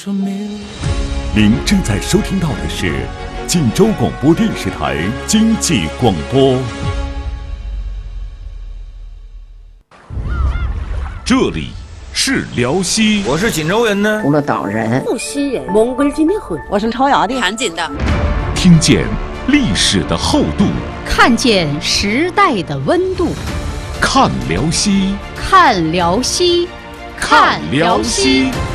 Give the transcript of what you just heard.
您正在收听到的是晋州广播电视台经济广播。这里是辽西， 我是锦州人呢， 除了岛人、 无锡人、蒙古人结的婚， 我是朝阳的、 韩锦的， 听见历史的厚度， 看见时代的温度， 看辽西， 看辽西， 看辽西。